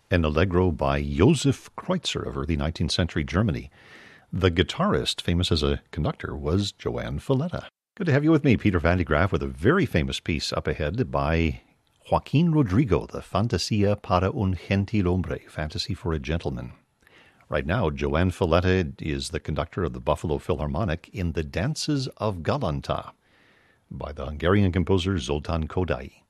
an allegro by Josef Kreutzer of early 19th century Germany. The guitarist, famous as a conductor, was Joan Falletta. Good to have you with me, Peter Van de Graaff, with a very famous piece up ahead by Joaquin Rodrigo, the Fantasia para un gentil hombre, Fantasy for a Gentleman. Right now, Joan Falletta is the conductor of the Buffalo Philharmonic in The Dances of Galanta by the Hungarian composer Zoltán Kodály.